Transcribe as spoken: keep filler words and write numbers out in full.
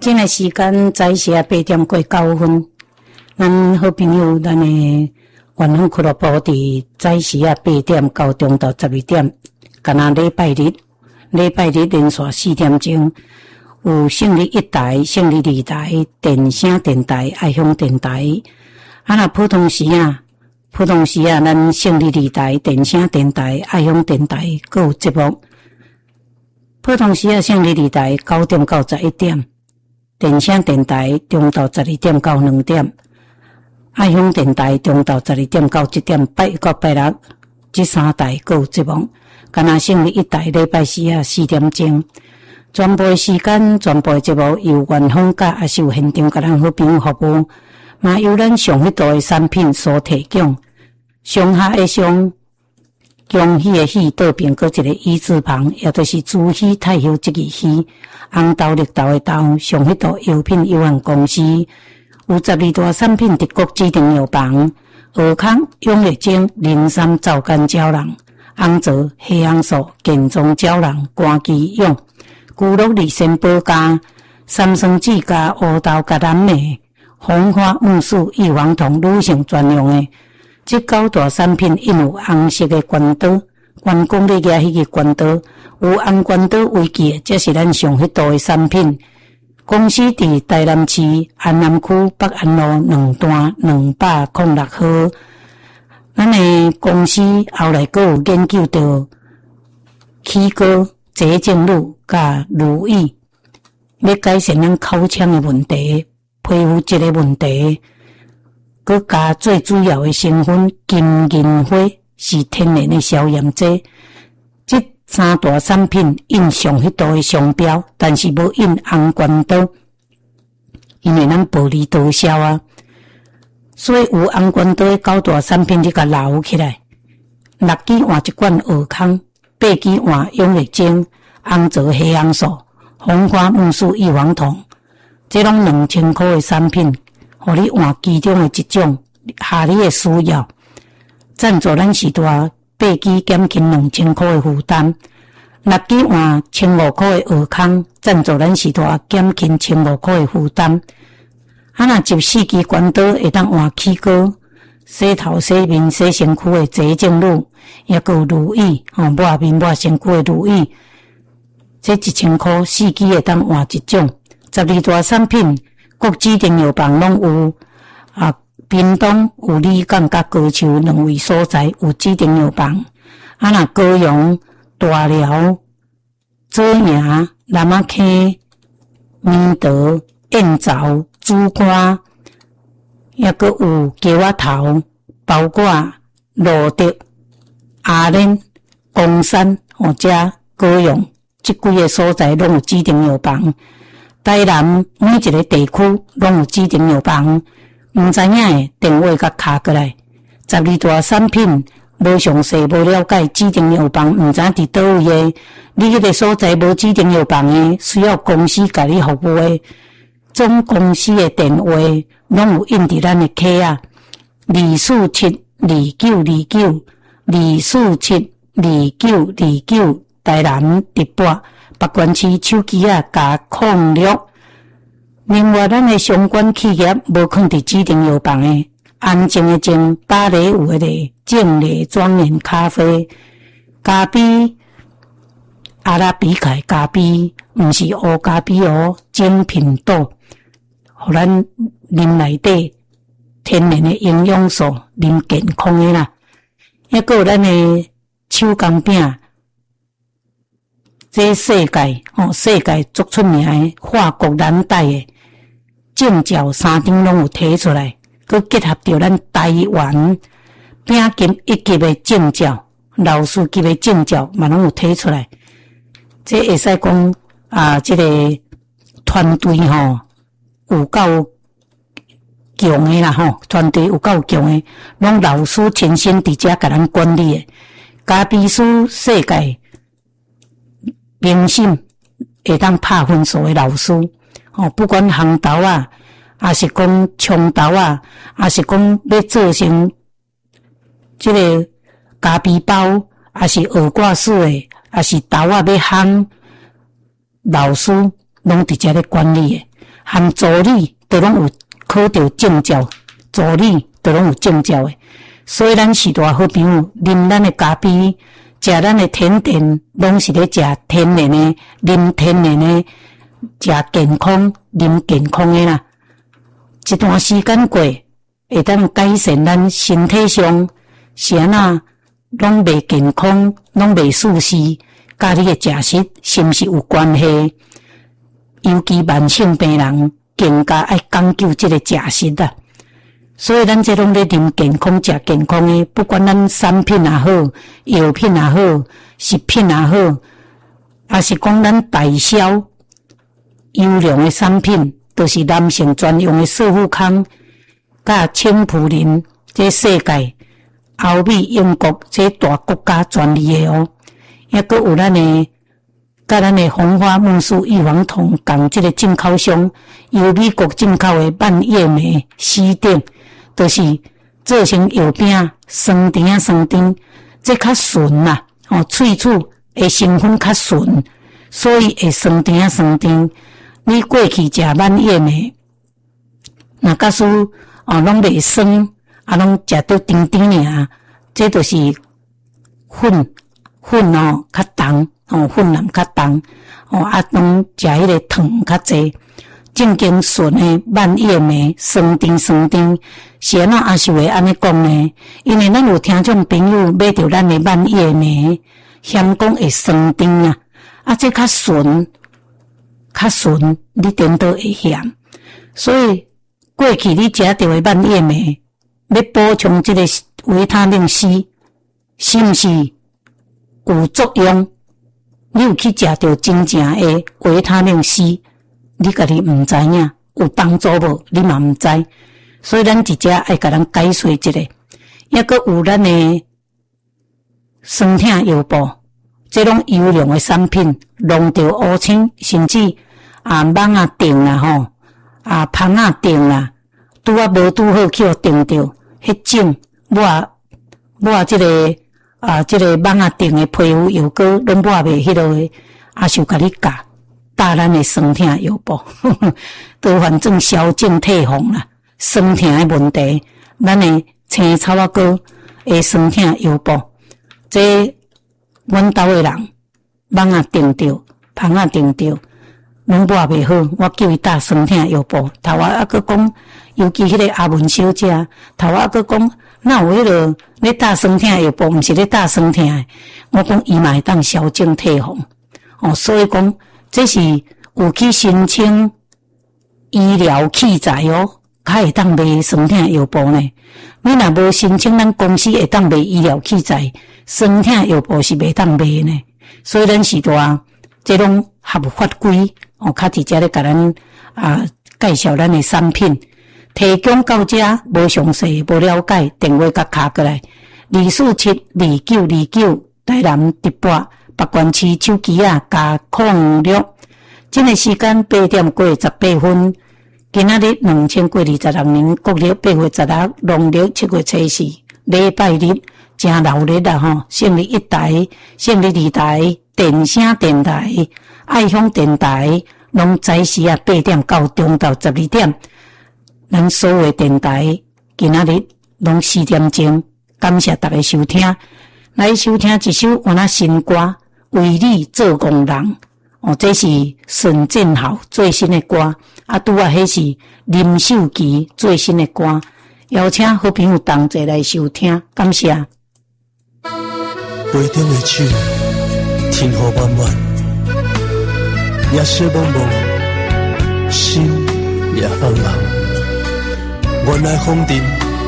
现在时间早时啊八点过九分，咱好朋友咱的元丰俱乐部伫早时啊八点到中到十二点，敢若礼拜日，礼拜日连续四点钟，有胜利一台、胜利二台、电声电台、爱乡电台。啊，若普通时啊，普通时啊，咱胜利二台、电声电台、爱乡电台各有节目。普通时啊，胜利二台九点到十一点。电声电台中到十二点到两点，爱乡电台中到十二点到一点，拜一到拜六，这三台各有节目。敢若胜利一台礼拜四啊四点钟，全部的时间、全部的节目由元丰甲阿秀现场甲咱好朋友服务，嘛由咱上迄度的产品所提供。上下的上，恭喜的喜倒边搁一个一字旁，也就是朱喜太后这个喜。红豆绿豆的豆，上迄度药品有限公司有十二大产品直国指定药房，尔康、永乐精、磷酸皂苷胶囊、红枣、黑红素、健壮胶囊、肝肌用、骨碌利参保加、三酸酯加乌豆加蓝莓、红花木素异黄酮女性专用的，这九大产品因有红色的关刀。员工咧举迄个关刀，有红关刀为记的，这是咱上迄度的产品。公司伫台南市安南区北安路两段两百零六号。咱的公司后来阁有研究到起膏、洁净乳甲乳液，要改善咱口腔的问题、皮肤质的问题，阁加最主要的成分金银花。是天然的消炎剂，这三大产品印上迄度的商标，但是无印红关刀，因为咱薄利多销啊，所以有红关刀的九大产品你甲留起来，六支换一罐尔康，八支换永乐精、红枣黑红素、红花木素异黄酮，这拢两千块的产品，互你换其中的一种，下你的需要。赞助咱时大八支减轻两千块的负担，六支换千五块的尔康，赞助咱时大减轻千五块的负担。啊，若十四支关刀会当换起膏、洗头、洗面、洗身躯的洁净乳，也有乳液，吼抹面抹身躯的乳液，这一千块四支会当换一种。十二大产品，各指定药房拢有啊。屏东有李港甲高雄两位所在有指定药房，啊若高雄、大寮、左营、南仔溪、明德、燕巢、主干，也阁有鸡仔头、包括罗德、阿莲、公山、或者高雄，这几个所在拢有指定药房。台南每一个地区拢有指定药房。毋知影诶，电话甲卡过来。十二大产品无详细无了解，指定药房毋知伫倒位诶。你迄个所在无指定药房诶，需要公司甲你服务诶，总公司诶电话拢有印伫咱诶卡啊。二四七二九二九二四七二九二九，台南直播北关市手机啊加控六。另外，咱的相关企业无放伫指定药房诶，安静诶静，芭蕾舞诶咧，静丽庄园咖啡，咖啡阿拉比卡咖啡，毋是乌咖啡哦，精品豆，互咱啉内底天然诶营养素，啉健康诶啦。还佫有咱诶手工饼，这世界哦，世界足出名诶，法国蓝带诶。证照三张拢有摕出来，佮结合着咱台湾饼金一级的证照、老师级的证照嘛拢有摕出来。这会使讲啊，这个团队吼有够强的啦吼，团队有够强的，拢老师亲身伫遮甲咱管理的，咖啡师世界评审会当拍分数的老师。哦，不管红豆啊，还是讲葱豆啊，还是讲要做成这个咖啡包，还是鹅挂式的，还是豆啊要烘，老师拢伫遮咧管理的。 含助理都拢有考到证照，助理都拢有证照诶。所以咱是大好朋友，啉咱诶咖啡，食咱诶甜点，拢是咧食天然诶，啉天然诶，食健康，啉健康诶啦。一段时间过，会当改善咱身体上是安那拢袂健康，拢袂舒适，甲你诶食食是毋是有关系？尤其慢性病人更加爱讲究即个食食啊。所以咱这拢咧啉健康食健康诶，不管咱产品也好，药品也好，食品也好，也是讲咱代销优良诶产品，都、就是男性专用诶塑富康，甲青普林，这世界欧美英国这大国家专利诶哦，抑阁有咱诶，甲咱诶红花木素异黄酮共即个进口商，由美国进口诶蔓叶莓西顶。都、就是做成药饼、酸甜啊酸甜，这较纯啦，哦，喙齿的成分较纯，所以会酸甜啊酸甜。你过去食蔓叶莓，那假使哦拢袂酸，啊拢食到甜甜尔，这就是粉粉哦较重，哦粉含较重，哦啊拢食迄个糖较济。正经纯诶蔓叶莓酸甜酸甜，是安怎也是会安尼讲呢？因为咱有听众朋友买着咱诶蔓叶莓，嫌讲会酸甜啊，啊这较纯，较纯，你点都会嫌。所以过去你食着诶蔓叶莓，要补充这个维他命 C， 是毋是有作用？你有去食着真正诶维他命 C？你家己毋知影有帮助无？你嘛毋知，所以咱直接爱甲咱解说一下。抑阁有咱诶酸痛药布，这种优良诶产品，弄着乌青，甚至啊蠓啊叮啦吼，啊蜂啊叮啦，拄啊无拄好去互叮着，迄种抹抹即个啊即个蠓啊叮诶皮肤药膏，拢抹袂迄落诶，也是有甲你教。打咱的酸痛药布，都反正消肿退红啦。酸痛的问题，咱的青草仔膏的酸痛药布，这阮兜的人蠓啊叮着，蜂啊叮着，拢抹袂好。我叫伊打酸痛药布，头仔还佫讲，尤其迄个阿文小姐，头仔还佫讲，哪有迄落咧打酸痛药布，毋是咧打酸痛的。我讲伊嘛会当消肿退红，哦，所以讲。这是有去申请医疗器材哦，较会当卖酸痛药布呢。你若无申请，咱公司会当卖医疗器材，酸痛药布是袂当卖呢。所以咱是话，这种合法规哦，较直接咧甲咱啊介绍咱的产品，提供到这无详细、无了解，电话甲卡过来，二四七二九二九，台南直播。北关市手机啊，加控六，这个时间八点过十八分。今仔日两千过二十六年国历八月十六，农历七月初四，礼拜日，真热日啊！吼，胜利一台、胜利二台、电声电台、爱乡电台，拢早时啊八点到中到十二点，咱所有电台今仔日拢四点钟，感谢大家收听，来收听一首我那新歌。为你做工人，哦，这是孙振豪最新的歌，啊，拄啊，迄是林秀琪最新的歌，邀请好朋友同齐来收听，感谢。 杯中的酒，天河漫漫，夜色茫茫，心也茫茫，原来风尘。